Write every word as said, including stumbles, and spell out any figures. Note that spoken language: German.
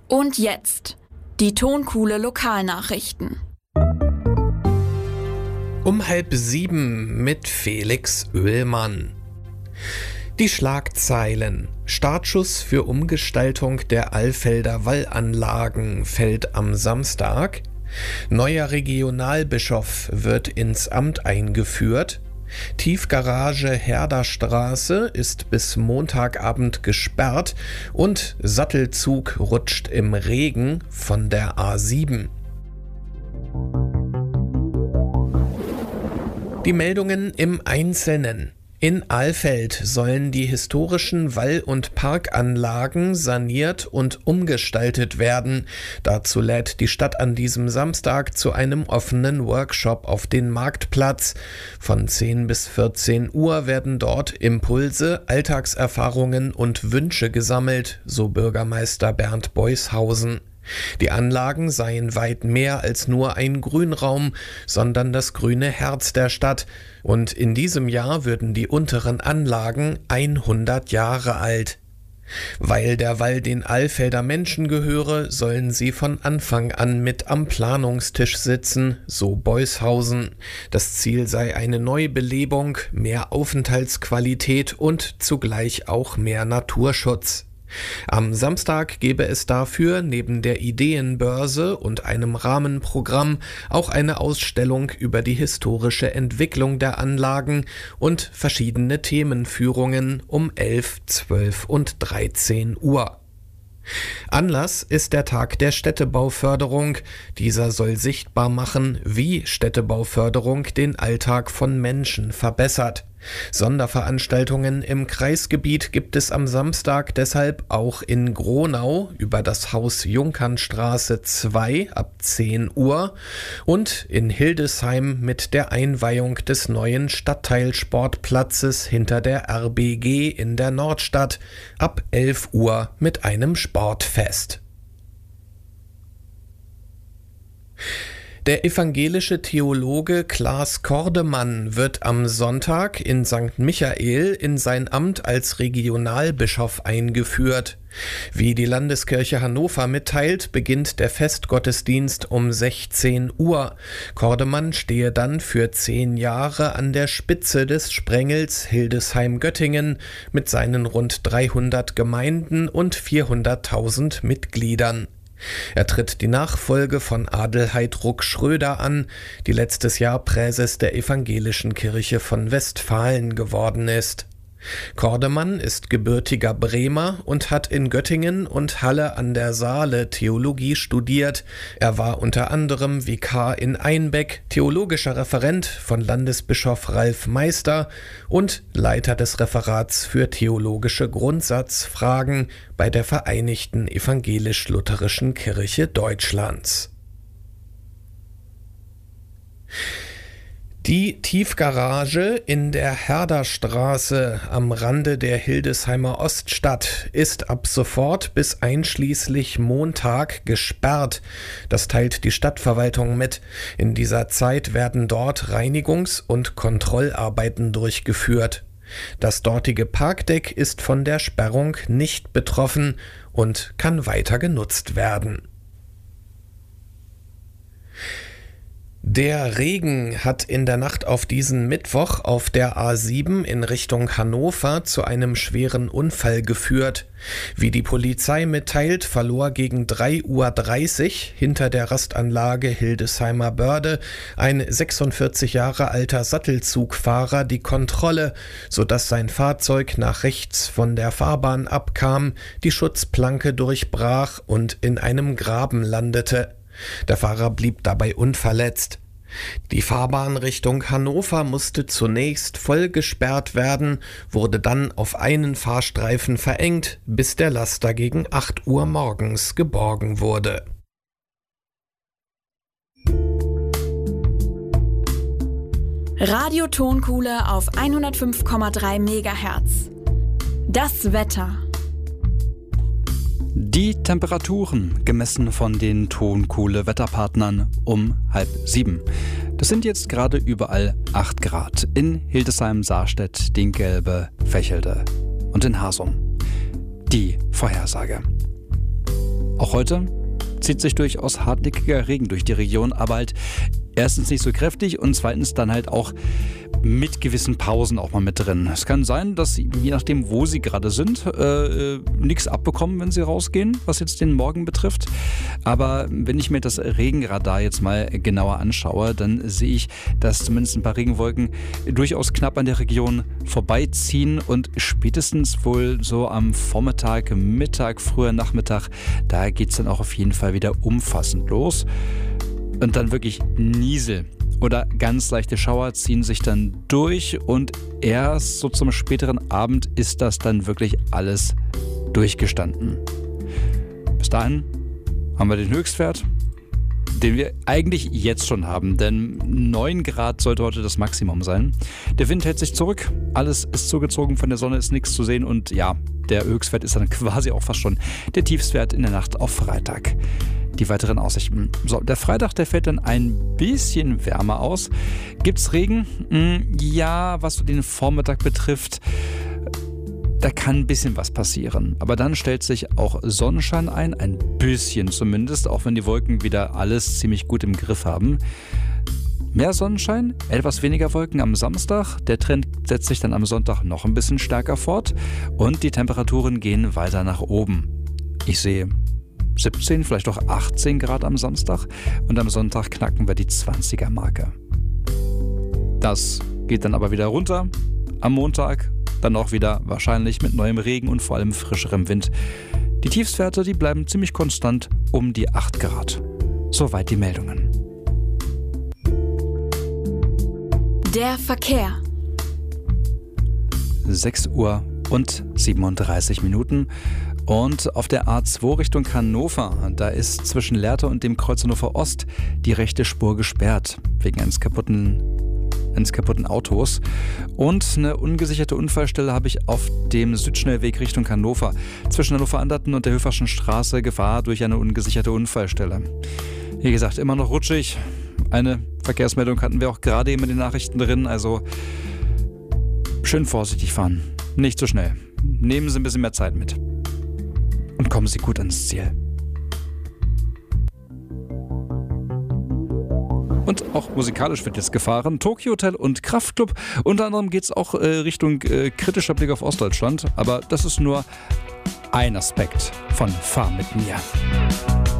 Und jetzt die Tonkuhle Lokalnachrichten. Um halb sieben mit Felix Oehlmann. Die Schlagzeilen. Startschuss für Umgestaltung der Alfelder Wallanlagen fällt am Samstag. Neuer Regionalbischof wird ins Amt eingeführt. Tiefgarage Herderstraße ist bis Montagabend gesperrt und Sattelzug rutscht im Regen von der A sieben. Die Meldungen im Einzelnen. In Alfeld sollen die historischen Wall- und Parkanlagen saniert und umgestaltet werden. Dazu lädt die Stadt an diesem Samstag zu einem offenen Workshop auf den Marktplatz. Von zehn bis vierzehn Uhr werden dort Impulse, Alltagserfahrungen und Wünsche gesammelt, so Bürgermeister Bernd Beushausen. Die Anlagen seien weit mehr als nur ein Grünraum, sondern das grüne Herz der Stadt. Und in diesem Jahr würden die unteren Anlagen hundert Jahre alt. Weil der Wall den Alfelder Menschen gehöre, sollen sie von Anfang an mit am Planungstisch sitzen, so Beushausen. Das Ziel sei eine Neubelebung, mehr Aufenthaltsqualität und zugleich auch mehr Naturschutz. Am Samstag gebe es dafür neben der Ideenbörse und einem Rahmenprogramm auch eine Ausstellung über die historische Entwicklung der Anlagen und verschiedene Themenführungen um elf, zwölf und dreizehn Uhr. Anlass ist der Tag der Städtebauförderung. Dieser soll sichtbar machen, wie Städtebauförderung den Alltag von Menschen verbessert. Sonderveranstaltungen im Kreisgebiet gibt es am Samstag deshalb auch in Gronau über das Haus Junkernstraße zwei ab zehn Uhr und in Hildesheim mit der Einweihung des neuen Stadtteilsportplatzes hinter der R B G in der Nordstadt ab elf Uhr mit einem Sportfest. Der evangelische Theologe Klaas Kordemann wird am Sonntag in Sankt Michael in sein Amt als Regionalbischof eingeführt. Wie die Landeskirche Hannover mitteilt, beginnt der Festgottesdienst um sechzehn Uhr. Kordemann stehe dann für zehn Jahre an der Spitze des Sprengels Hildesheim-Göttingen mit seinen rund dreihundert Gemeinden und vierhunderttausend Mitgliedern. Er tritt die Nachfolge von Adelheid Ruck-Schröder an, die letztes Jahr Präses der Evangelischen Kirche von Westfalen geworden ist. Kordemann ist gebürtiger Bremer und hat in Göttingen und Halle an der Saale Theologie studiert. Er war unter anderem Vikar in Einbeck, theologischer Referent von Landesbischof Ralf Meister und Leiter des Referats für theologische Grundsatzfragen bei der Vereinigten Evangelisch-Lutherischen Kirche Deutschlands. Die Tiefgarage in der Herderstraße am Rande der Hildesheimer Oststadt ist ab sofort bis einschließlich Montag gesperrt. Das teilt die Stadtverwaltung mit. In dieser Zeit werden dort Reinigungs- und Kontrollarbeiten durchgeführt. Das dortige Parkdeck ist von der Sperrung nicht betroffen und kann weiter genutzt werden. Der Regen hat in der Nacht auf diesen Mittwoch auf der A sieben in Richtung Hannover zu einem schweren Unfall geführt. Wie die Polizei mitteilt, verlor gegen drei Uhr dreißig hinter der Rastanlage Hildesheimer Börde ein sechsundvierzig Jahre alter Sattelzugfahrer die Kontrolle, sodass sein Fahrzeug nach rechts von der Fahrbahn abkam, die Schutzplanke durchbrach und in einem Graben landete. Der Fahrer blieb dabei unverletzt. Die Fahrbahn Richtung Hannover musste zunächst voll gesperrt werden, wurde dann auf einen Fahrstreifen verengt, bis der Laster gegen acht Uhr morgens geborgen wurde. Radio Tonkuhle auf hundertfünf Komma drei Megahertz. Das Wetter. Die Temperaturen gemessen von den Tonkuhle-Wetterpartnern um halb sieben. Das sind jetzt gerade überall acht Grad. In Hildesheim, Saarstedt, Dinkgelbe, Vechelde und in Hasum. Die Vorhersage. Auch heute zieht sich durchaus hartnäckiger Regen durch die Region, aber halt erstens nicht so kräftig und zweitens dann halt auch mit gewissen Pausen auch mal mit drin. Es kann sein, dass Sie, je nachdem, wo Sie gerade sind, äh, nichts abbekommen, wenn Sie rausgehen, was jetzt den Morgen betrifft. Aber wenn ich mir das Regenradar jetzt mal genauer anschaue, dann sehe ich, dass zumindest ein paar Regenwolken durchaus knapp an der Region vorbeiziehen und spätestens wohl so am Vormittag, Mittag, früher Nachmittag, da geht es dann auch auf jeden Fall wieder umfassend los. Und dann wirklich Niesel oder ganz leichte Schauer ziehen sich dann durch und erst so zum späteren Abend ist das dann wirklich alles durchgestanden. Bis dahin haben wir den Höchstwert, den wir eigentlich jetzt schon haben, denn neun Grad sollte heute das Maximum sein. Der Wind hält sich zurück, alles ist zugezogen, von der Sonne ist nichts zu sehen und ja, der Höchstwert ist dann quasi auch fast schon der Tiefstwert in der Nacht auf Freitag. Die weiteren Aussichten. So, der Freitag, der fällt dann ein bisschen wärmer aus. Gibt's Regen? Ja, was so den Vormittag betrifft, da kann ein bisschen was passieren. Aber dann stellt sich auch Sonnenschein ein, ein bisschen zumindest, auch wenn die Wolken wieder alles ziemlich gut im Griff haben. Mehr Sonnenschein, etwas weniger Wolken am Samstag. Der Trend setzt sich dann am Sonntag noch ein bisschen stärker fort und die Temperaturen gehen weiter nach oben. Ich sehe siebzehn, vielleicht auch achtzehn Grad am Samstag und am Sonntag knacken wir die zwanziger-Marke. Das geht dann aber wieder runter am Montag, dann auch wieder wahrscheinlich mit neuem Regen und vor allem frischerem Wind. Die Tiefstwerte, die bleiben ziemlich konstant um die acht Grad. Soweit die Meldungen. Der Verkehr. sechs Uhr und siebenunddreißig Minuten. Und auf der A zwei Richtung Hannover, da ist zwischen Lehrte und dem Kreuz Hannover Ost die rechte Spur gesperrt, wegen eines kaputten, eines kaputten Autos. Und eine ungesicherte Unfallstelle habe ich auf dem Südschnellweg Richtung Hannover. Zwischen Hannover-Anderten und der Höferschen Straße Gefahr durch eine ungesicherte Unfallstelle. Wie gesagt, immer noch rutschig. Eine Verkehrsmeldung hatten wir auch gerade eben in den Nachrichten drin, also schön vorsichtig fahren, nicht zu schnell. Nehmen Sie ein bisschen mehr Zeit mit. Und kommen Sie gut ans Ziel. Und auch musikalisch wird jetzt gefahren. Tokyo Hotel und Kraftklub. Unter anderem geht es auch äh, Richtung äh, kritischer Blick auf Ostdeutschland. Aber das ist nur ein Aspekt von Fahr mit mir.